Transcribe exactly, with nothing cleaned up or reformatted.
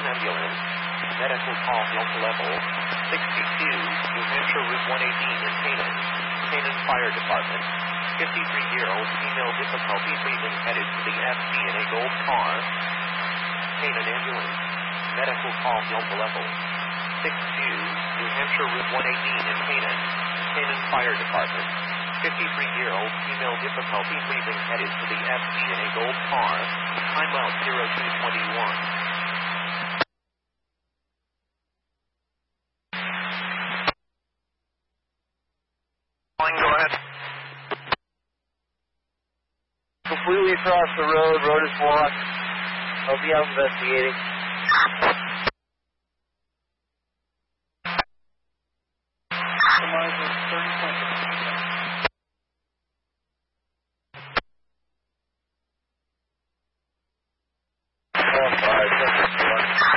ambulance. Medical call local level sixty-two, New Hampshire Route one eighteen in Canaan. Canaan Fire Department. fifty-three-year-old female difficulty breathing headed to the F C in a gold car. Canaan ambulance. Medical call local level six-two, New Hampshire Route one eighteen in Canaan. Canaan Fire Department. fifty-three-year-old female difficulty breathing headed to the F C in a gold car. Time out zero two twenty-one. Go ahead. Completely across the road. Road is blocked. I'll be out investigating.